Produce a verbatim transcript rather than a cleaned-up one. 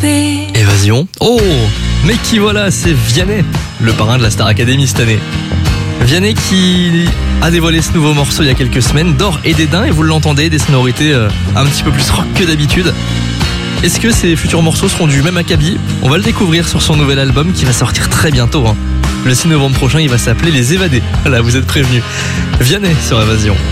échappé. Évasion. Oh, mais qui voilà, c'est Vianney, le parrain de la Star Academy cette année. Vianney qui a dévoilé ce nouveau morceau il y a quelques semaines, D'or et dédain, et vous l'entendez, des sonorités euh, un petit peu plus rock que d'habitude. Est-ce que ces futurs morceaux seront du même acabit ? On va le découvrir sur son nouvel album qui va sortir très bientôt. Hein. Le six novembre prochain, il va s'appeler Les Évadés. Voilà, vous êtes prévenus. Vianney sur Évasion.